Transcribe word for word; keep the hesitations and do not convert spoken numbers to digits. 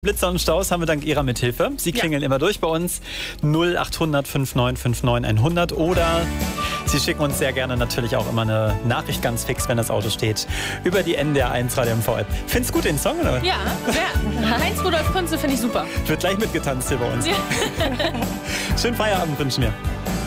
Blitzer und Staus haben wir dank Ihrer Mithilfe. Sie klingeln ja. immer durch bei uns. null achthundert neunundfünfzig neunundfünfzig hundert oder Sie schicken uns sehr gerne natürlich auch immer eine Nachricht ganz fix, wenn das Auto steht, über die N D R eins Radio M V App. Findest du gut den Song, oder? Ja, ja. Heinz Rudolf Kunze finde ich super. Wird gleich mitgetanzt hier bei uns. Ja. Schönen Feierabend wünschen wir.